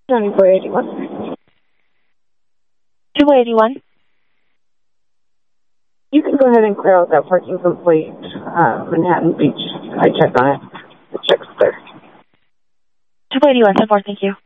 9481. 281. You can go ahead and clear out that parking complaint, Manhattan Beach. I checked on it. The check's clear. 281, 10-4, thank you.